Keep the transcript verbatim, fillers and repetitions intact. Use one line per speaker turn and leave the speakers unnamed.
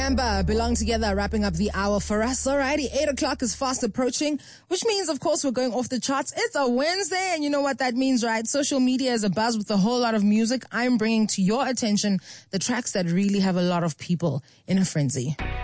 Amber belong together, wrapping up the hour for us. Alrighty, eight o'clock is fast approaching, which means, of course, we're going off the charts. It's a Wednesday, and you know what that means, right? Social media is abuzz with a whole lot of music. I'm bringing to your attention the tracks that really have a lot of people in a frenzy.